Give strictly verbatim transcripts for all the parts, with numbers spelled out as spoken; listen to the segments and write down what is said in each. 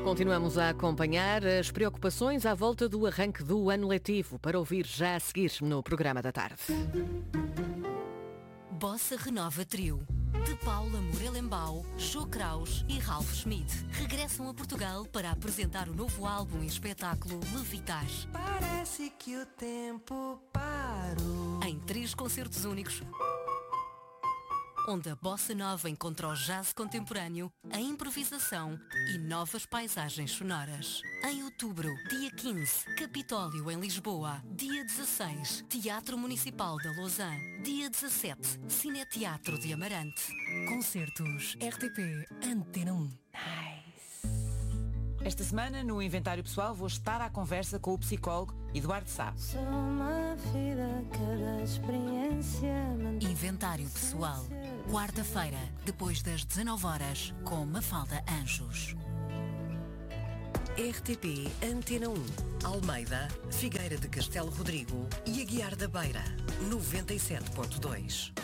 Continuamos a acompanhar as preocupações à volta do arranque do ano letivo, para ouvir já a seguir no programa da tarde. Bossa Renova Trio, de Paula Morelembau, Jô Kraus e Ralph Schmidt, regressam a Portugal para apresentar o novo álbum e espetáculo Levitar. Parece que o tempo parou. Em três concertos únicos, onde a bossa nova encontra o jazz contemporâneo, a improvisação e novas paisagens sonoras. Em outubro, dia quinze, Capitólio em Lisboa. Dia dezasseis, Teatro Municipal da Lausanne. Dia dezassete, Cineteatro de Amarante. Concertos R T P Antena um. Esta semana, no Inventário Pessoal, vou estar à conversa com o psicólogo Eduardo Sá. Inventário Pessoal, quarta-feira, depois das dezanove horas, com Mafalda Anjos. R T P Antena um, Almeida, Figueira de Castelo Rodrigo e Aguiar da Beira, noventa e sete ponto dois.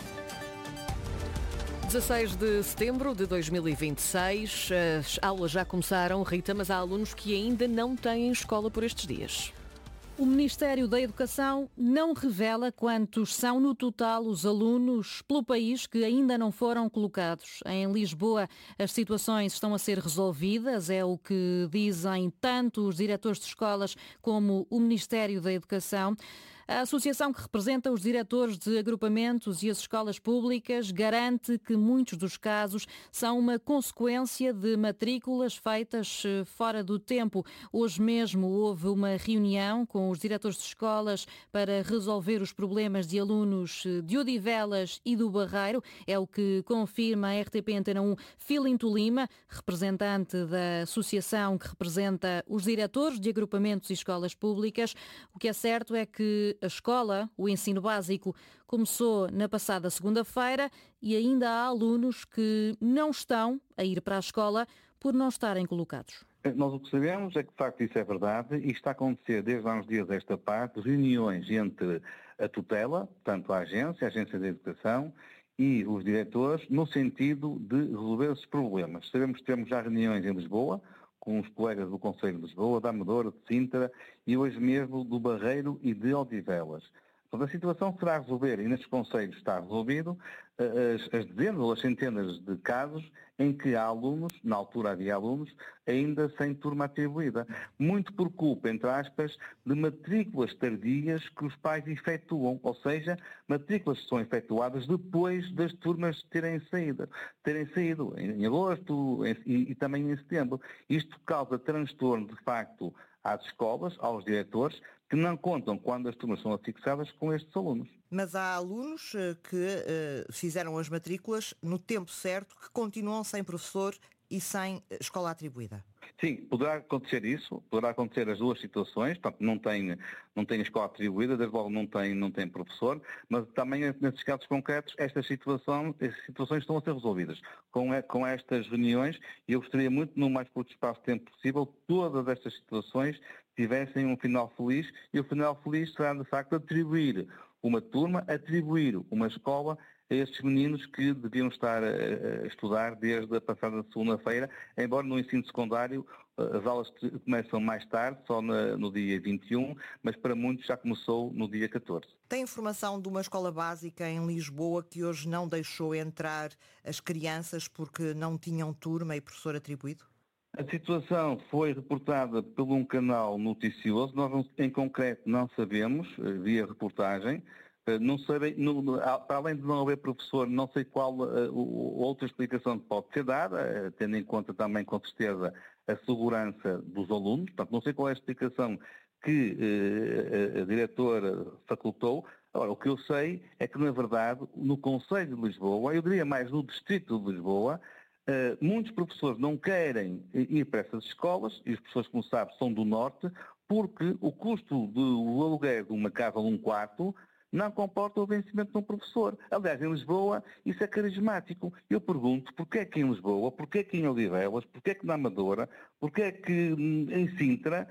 dezasseis de setembro de dois mil e vinte e seis, as aulas já começaram, Rita, mas há alunos que ainda não têm escola por estes dias. O Ministério da Educação não revela quantos são no total os alunos pelo país que ainda não foram colocados. Em Lisboa, as situações estão a ser resolvidas, é o que dizem tanto os diretores de escolas como o Ministério da Educação. A associação que representa os diretores de agrupamentos e as escolas públicas garante que muitos dos casos são uma consequência de matrículas feitas fora do tempo. Hoje mesmo houve uma reunião com os diretores de escolas para resolver os problemas de alunos de Odivelas e do Barreiro. É o que confirma a R T P Antena um Filinto Lima, representante da associação que representa os diretores de agrupamentos e escolas públicas. O que é certo é que a escola, o ensino básico, começou na passada segunda-feira e ainda há alunos que não estão a ir para a escola por não estarem colocados. Nós o que sabemos é que, de facto, isso é verdade e está a acontecer desde há uns dias desta parte reuniões entre a tutela, portanto a agência, a agência da educação e os diretores, no sentido de resolver esses problemas. Sabemos que temos já reuniões em Lisboa, com os colegas do Conselho de Lisboa, da Amadora, de Sintra e hoje mesmo do Barreiro e de Odivelas. Portanto, a situação será a resolver, e nestes conselhos está resolvido, as, as dezenas ou as centenas de casos em que há alunos, na altura havia alunos, ainda sem turma atribuída. Muito por culpa, entre aspas, de matrículas tardias que os pais efetuam, ou seja, matrículas que são efetuadas depois das turmas terem saído, terem saído em agosto em, e, e também em setembro. Isto causa transtorno, de facto, às escolas, aos diretores, que não contam quando as turmas são afixadas com estes alunos. Mas há alunos que uh, fizeram as matrículas no tempo certo, que continuam sem professor e sem escola atribuída. Sim, poderá acontecer isso, poderá acontecer as duas situações, portanto não tem, não tem escola atribuída, desde logo não tem, não tem professor, mas também nesses casos concretos estas situações, estas situações estão a ser resolvidas com, com estas reuniões e eu gostaria muito, no mais curto espaço de tempo possível, todas estas situações tivessem um final feliz e o final feliz será de facto atribuir uma turma, atribuir uma escola a estes meninos que deviam estar a estudar desde a passada segunda-feira, embora no ensino secundário as aulas começam mais tarde, só no dia vinte e um, mas para muitos já começou no dia catorze. Tem informação de uma escola básica em Lisboa que hoje não deixou entrar as crianças porque não tinham turma e professor atribuído? A situação foi reportada por um canal noticioso, nós em concreto não sabemos, via reportagem. Não sei, não, para além de não haver professor, não sei qual uh, outra explicação pode ser dada, uh, tendo em conta também, com certeza, a segurança dos alunos. Portanto, não sei qual é a explicação que uh, a diretora facultou. Agora, o que eu sei é que, na verdade, no Conselho de Lisboa, eu diria mais no Distrito de Lisboa, uh, muitos professores não querem ir para essas escolas, e os professores, como sabe, são do Norte, porque o custo do aluguer de uma casa ou um quarto não comporta o vencimento de um professor. Aliás, em Lisboa, isso é carismático. Eu pergunto, porquê é que em Lisboa, porquê é que em Odivelas, porquê é que na Amadora, porquê é que em Sintra,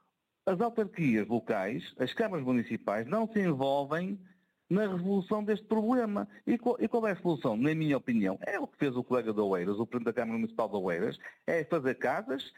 as autarquias locais, as câmaras municipais, não se envolvem na resolução deste problema. E qual, e qual é a solução? Na minha opinião, é o que fez o colega de Oeiras, o presidente da Câmara Municipal de Oeiras, é fazer casas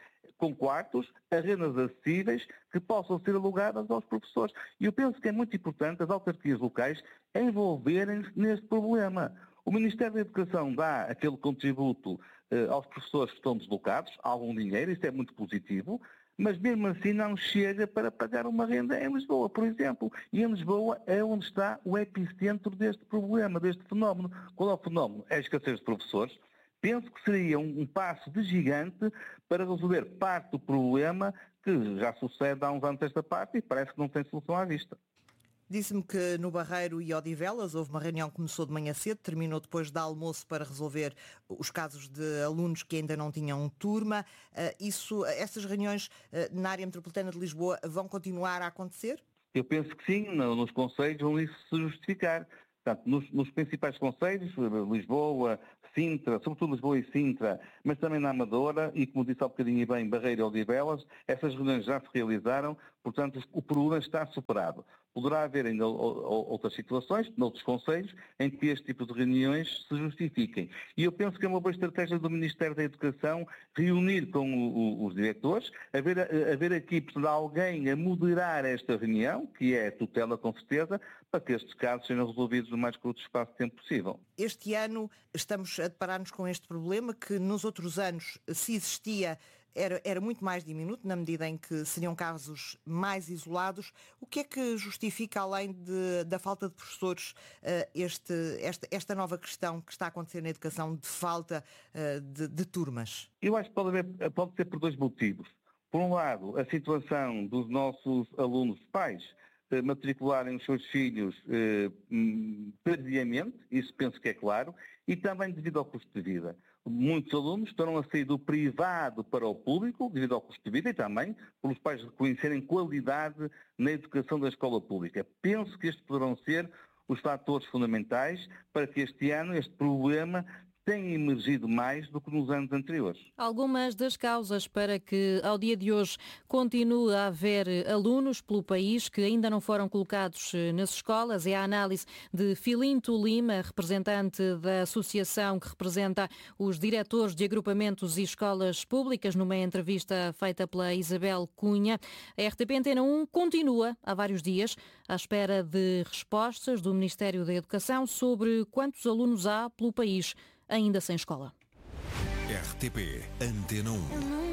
com quartos, arenas acessíveis, que possam ser alugadas aos professores. E eu penso que é muito importante as autarquias locais envolverem-se neste problema. O Ministério da Educação dá aquele contributo eh, aos professores que estão deslocados, algum dinheiro, isso é muito positivo, mas mesmo assim não chega para pagar uma renda em Lisboa, por exemplo. E em Lisboa é onde está o epicentro deste problema, deste fenómeno. Qual é o fenómeno? É a escassez de professores. Penso que seria um, um passo de gigante para resolver parte do problema que já sucede há uns anos esta parte e parece que não tem solução à vista. Disse-me que no Barreiro e Odivelas houve uma reunião que começou de manhã cedo, terminou depois de almoço para resolver os casos de alunos que ainda não tinham turma. Isso, essas reuniões na área metropolitana de Lisboa vão continuar a acontecer? Eu penso que sim, nos concelhos vão isso se justificar. Portanto, nos, nos principais concelhos, Lisboa, Sintra, sobretudo Lisboa e Sintra, mas também na Amadora e, como disse há bocadinho e bem, Barreiro e Odivelas, essas reuniões já se realizaram, portanto o problema está superado. Poderá haver ainda outras situações, noutros concelhos, em que este tipo de reuniões se justifiquem. E eu penso que é uma boa estratégia do Ministério da Educação reunir com o, os diretores, haver, haver aqui portanto, alguém a moderar esta reunião, que é a tutela com certeza, para que estes casos sejam resolvidos no mais curto espaço de tempo possível. Este ano estamos a deparar-nos com este problema que nos outros anos, se existia, Era, era muito mais diminuto, na medida em que seriam casos mais isolados. O que é que justifica, além de, da falta de professores, este, esta, esta nova questão que está a acontecer na educação de falta de, de turmas? Eu acho que pode, haver, pode ser por dois motivos. Por um lado, a situação dos nossos alunos pais matricularem os seus filhos eh, tardiamente, isso penso que é claro, e também devido ao custo de vida. Muitos alunos estarão a sair do privado para o público, devido ao custo de vida, e também pelos pais reconhecerem qualidade na educação da escola pública. Penso que estes poderão ser os fatores fundamentais para que este ano este problema tem emergido mais do que nos anos anteriores. Algumas das causas para que ao dia de hoje continue a haver alunos pelo país que ainda não foram colocados nas escolas é a análise de Filinto Lima, representante da associação que representa os diretores de agrupamentos e escolas públicas, numa entrevista feita pela Isabel Cunha. A R T P Antena um continua há vários dias à espera de respostas do Ministério da Educação sobre quantos alunos há pelo país ainda sem escola. R T P Antena um.